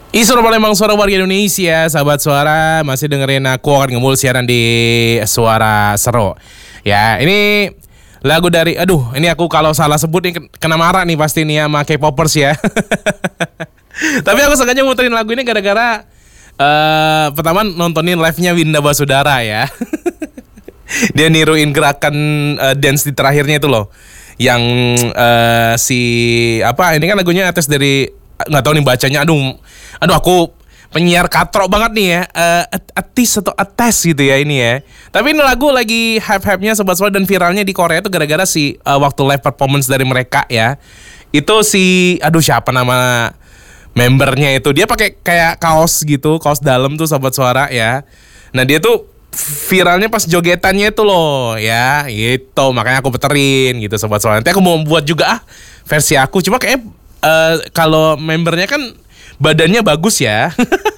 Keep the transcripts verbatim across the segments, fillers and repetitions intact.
Isu Palembang, suara warga Indonesia, sahabat suara, masih dengerin aku akan ngemul siaran di Suara Seru. Ya, ini lagu dari, aduh, ini aku kalau salah sebut nih kena marah nih pasti nih sama K-popers ya. Tapi aku sengaja muterin lagu ini gara-gara uh, pertama nontonin live-nya Winda Basudara ya. Dia niruin gerakan uh, dance di terakhirnya itu loh, yang uh, si apa ini kan lagunya atas dari nggak tahu nih bacanya, aduh, aduh aku penyiar katrok banget nih ya, uh, atis atau ates gitu ya ini ya. Tapi ini lagu lagi hype-hype-nya sobat-sobat dan viralnya di Korea itu gara-gara si uh, waktu live performance dari mereka ya. Itu si, aduh siapa nama membernya itu, dia pakai kayak kaos gitu, kaos dalam tuh sobat suara ya. Nah dia tuh viralnya pas jogetannya itu loh ya, gitu makanya aku puterin gitu sobat suara. Nanti aku mau buat juga ah versi aku, cuma kayak Uh, kalau membernya kan badannya bagus ya.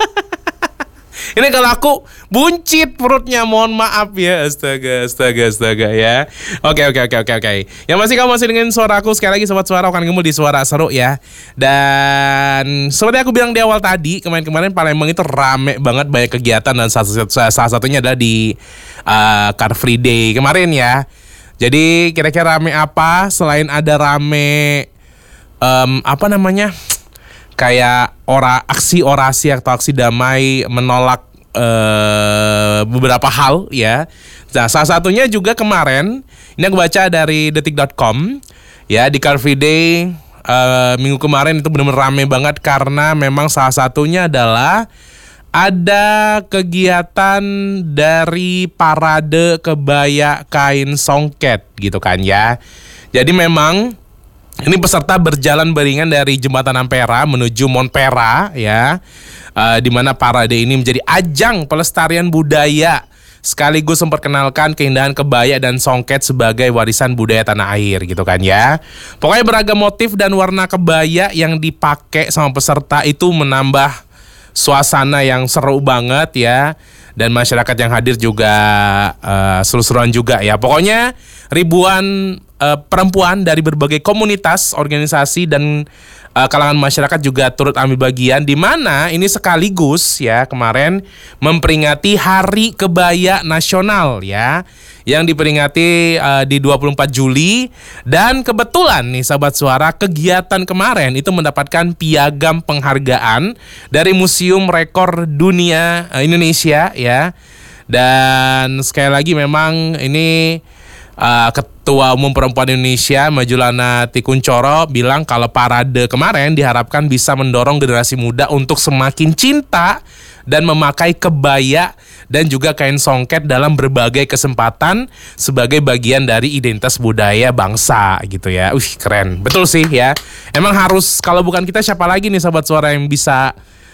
Ini kalau aku buncit perutnya, mohon maaf ya. Astaga, astaga, astaga ya. Oke, oke, oke, oke, oke. Yang masih kamu masih dengan suara aku sekali lagi sobat suara akan gemul di Suara Seru ya. Dan seperti aku bilang di awal tadi, kemarin-kemarin Palembang itu rame banget, banyak kegiatan dan salah, salah satunya adalah di uh, Car Free Day kemarin ya. Jadi kira-kira rame apa selain ada rame Um, apa namanya kayak ora aksi orasi atau aksi damai menolak uh, beberapa hal ya. Nah salah satunya juga kemarin ini aku baca dari detik dot com ya, di Car Free Day uh, minggu kemarin itu benar-benar rame banget karena memang salah satunya adalah ada kegiatan dari parade kebaya kain songket gitu kan ya. Jadi memang ini peserta berjalan beriringan dari Jembatan Ampera menuju Montpera ya, uh, di mana parade ini menjadi ajang pelestarian budaya sekaligus memperkenalkan keindahan kebaya dan songket sebagai warisan budaya tanah air gitu kan ya. Pokoknya beragam motif dan warna kebaya yang dipakai sama peserta itu menambah suasana yang seru banget ya. Dan masyarakat yang hadir juga uh, seru-seruan juga ya. Pokoknya ribuan uh, perempuan dari berbagai komunitas, organisasi dan uh, kalangan masyarakat juga turut ambil bagian, di mana ini sekaligus ya kemarin memperingati Hari Kebaya Nasional ya, yang diperingati uh, di dua puluh empat Juli. Dan kebetulan nih sahabat suara, kegiatan kemarin itu mendapatkan piagam penghargaan dari Museum Rekor Dunia uh, Indonesia ya. Dan sekali lagi memang ini uh, Ketua Umum Perempuan Indonesia Majulana Tikuncoro bilang kalau parade kemarin diharapkan bisa mendorong generasi muda untuk semakin cinta dan memakai kebaya dan juga kain songket dalam berbagai kesempatan sebagai bagian dari identitas budaya bangsa gitu ya. Wih keren, betul sih ya. Emang harus, kalau bukan kita siapa lagi nih sahabat suara yang bisa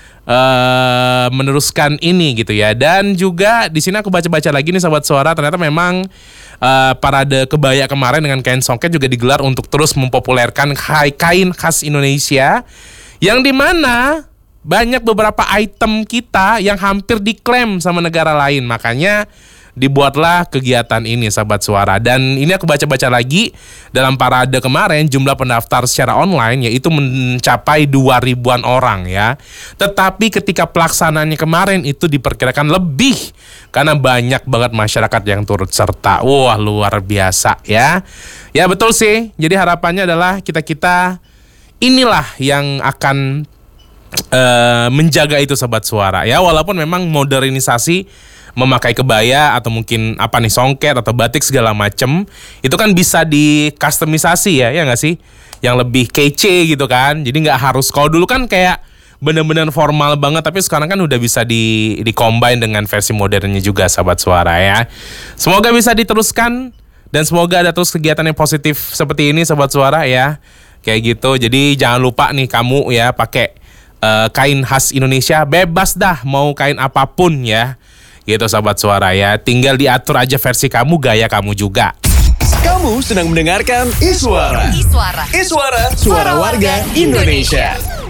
uh, meneruskan ini gitu ya. Dan juga di sini aku baca-baca lagi nih sahabat suara, ternyata memang uh, parade kebaya kemarin dengan kain songket juga digelar untuk terus mempopulerkan kain khas Indonesia, yang dimana banyak beberapa item kita yang hampir diklaim sama negara lain. Makanya dibuatlah kegiatan ini sahabat suara. Dan ini aku baca-baca lagi, dalam parade kemarin jumlah pendaftar secara online yaitu mencapai dua ribuan orang ya. Tetapi ketika pelaksanaannya kemarin itu diperkirakan lebih, karena banyak banget masyarakat yang turut serta. Wah luar biasa ya. Ya betul sih. Jadi harapannya adalah kita-kita inilah yang akan Uh, menjaga itu sobat suara ya, walaupun memang modernisasi memakai kebaya atau mungkin apa nih songket atau batik segala macem itu kan bisa dikustomisasi ya, ya nggak sih, yang lebih kece gitu kan. Jadi nggak harus, kalau dulu kan kayak benar-benar formal banget, tapi sekarang kan udah bisa di di combine dengan versi modernnya juga sahabat suara ya. Semoga bisa diteruskan dan semoga ada terus kegiatan yang positif seperti ini sobat suara ya, kayak gitu. Jadi jangan lupa nih kamu ya pakai Uh, kain khas Indonesia, bebas dah mau kain apapun ya, gitu sahabat suara ya. Tinggal diatur aja versi kamu, gaya kamu juga. Kamu sedang mendengarkan Iswara. Iswara. Iswara. Suara warga Indonesia.